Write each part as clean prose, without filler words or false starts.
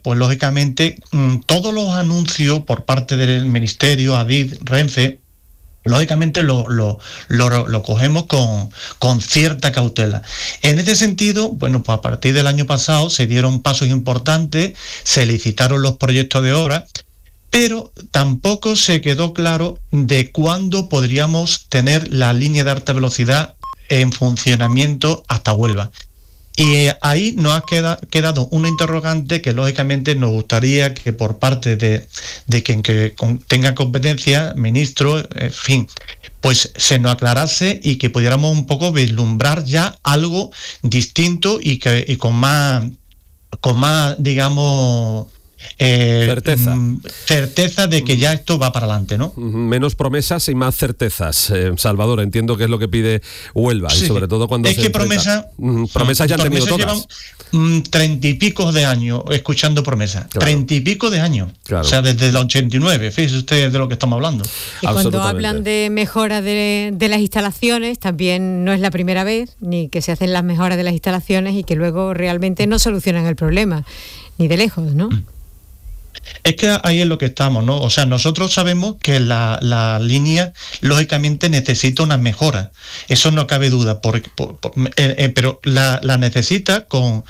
pues lógicamente todos los anuncios por parte del Ministerio, Adif, Renfe, lógicamente lo cogemos con cierta cautela. En este sentido, bueno, pues a partir del año pasado se dieron pasos importantes, se licitaron los proyectos de obra, pero tampoco se quedó claro de cuándo podríamos tener la línea de alta velocidad en funcionamiento hasta Huelva. Y ahí nos ha quedado una interrogante que lógicamente nos gustaría que por parte de quien tenga competencia, ministro, en fin, pues se nos aclarase y que pudiéramos un poco vislumbrar ya algo distinto y con más, digamos, certeza de que ya esto va para adelante, ¿no? Menos promesas y más certezas. Salvador, entiendo que es lo que pide Huelva, sí, y sobre todo cuando es que promesas ya han tenido todas. 30 y pico de años escuchando promesas. Claro. 30 y pico de años. Claro. O sea, desde el 89, fíjese usted de lo que estamos hablando. Y cuando hablan de mejora de las instalaciones, también no es la primera vez, ni que se hacen las mejoras de las instalaciones y que luego realmente no solucionan el problema, ni de lejos, ¿no? Es que ahí es lo que estamos, ¿no? O sea, nosotros sabemos que la línea, lógicamente, necesita una mejora. Eso no cabe duda, pero la necesita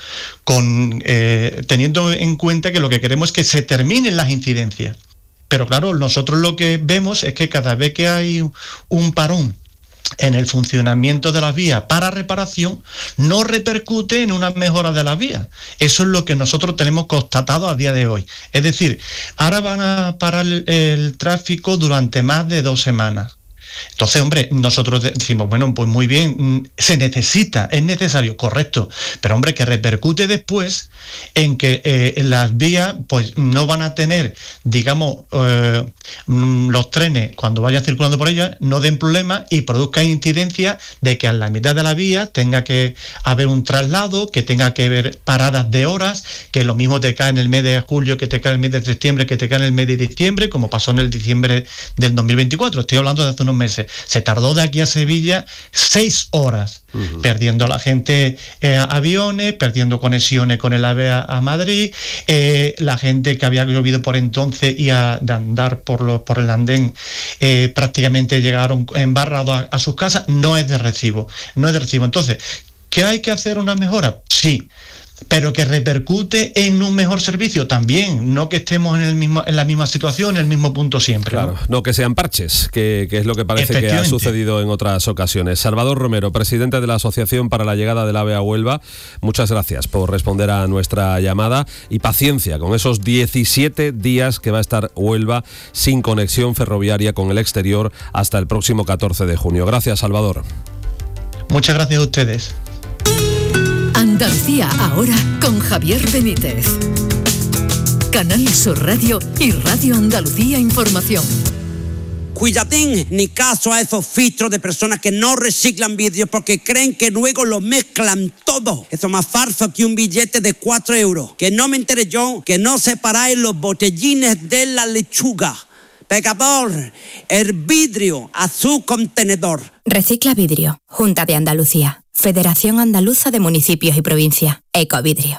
teniendo en cuenta que lo que queremos es que se terminen las incidencias. Pero claro, nosotros lo que vemos es que cada vez que hay un parón en el funcionamiento de las vías para reparación, no repercute en una mejora de las vías. Eso es lo que nosotros tenemos constatado a día de hoy. Es decir, ahora van a parar el tráfico durante más de 2 semanas. Entonces, hombre, nosotros decimos, bueno, pues muy bien, se necesita, es necesario, correcto, pero hombre, que repercute después en que las vías pues no van a tener, digamos, los trenes cuando vayan circulando por ellas no den problemas y produzca incidencia de que a la mitad de la vía tenga que haber un traslado, que tenga que haber paradas de horas, que lo mismo te cae en el mes de julio, que te cae en el mes de septiembre, que te cae en el mes de diciembre, como pasó en el diciembre del 2024. Estoy hablando de hace unos meses. Se tardó de aquí a Sevilla 6 horas, perdiendo la gente aviones, perdiendo conexiones con el AVE a Madrid, la gente que había llovido por entonces y de andar por el andén prácticamente llegaron embarrados a sus casas. No es de recibo. Entonces, ¿qué hay que hacer una mejora? Sí. Pero que repercute en un mejor servicio también, no que estemos en la misma situación, en el mismo punto siempre. Claro, no que sean parches, que es lo que parece que ha sucedido en otras ocasiones. Salvador Romero, presidente de la Asociación para la Llegada del AVE a Huelva, muchas gracias por responder a nuestra llamada y paciencia con esos 17 días que va a estar Huelva sin conexión ferroviaria con el exterior hasta el próximo 14 de junio. Gracias, Salvador. Muchas gracias a ustedes. Andalucía ahora con Javier Benítez. Canal Sur Radio y Radio Andalucía Información. Cuidadín, ni caso a esos filtros de personas que no reciclan vidrios porque creen que luego lo mezclan todo. Eso es más falso que un billete de 4 euros. Que no me enteré yo que no separáis los botellines de la lechuga. Pecador, el vidrio a su contenedor. Recicla Vidrio, Junta de Andalucía, Federación Andaluza de Municipios y Provincias, Ecovidrio.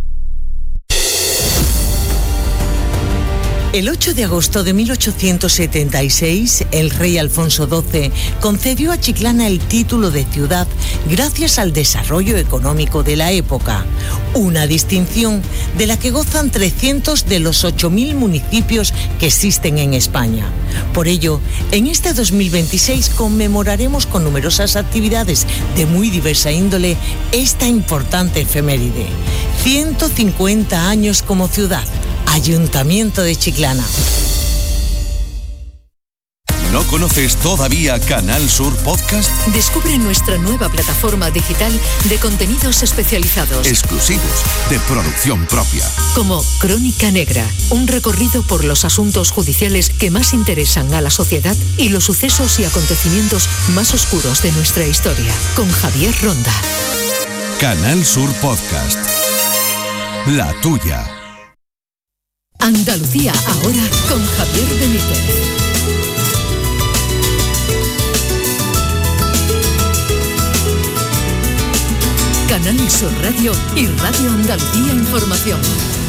El 8 de agosto de 1876, el rey Alfonso XII concedió a Chiclana el título de ciudad gracias al desarrollo económico de la época, una distinción de la que gozan 300 de los 8.000 municipios que existen en España. Por ello, en este 2026 conmemoraremos con numerosas actividades de muy diversa índole esta importante efeméride. 150 años como ciudad. Ayuntamiento de Chiclana. ¿No conoces todavía Canal Sur Podcast? Descubre nuestra nueva plataforma digital de contenidos especializados. Exclusivos, de producción propia. Como Crónica Negra, un recorrido por los asuntos judiciales que más interesan a la sociedad y los sucesos y acontecimientos más oscuros de nuestra historia. Con Javier Ronda. Canal Sur Podcast. La tuya. Andalucía ahora con Javier Benítez. Canal Sur Radio y Radio Andalucía Información.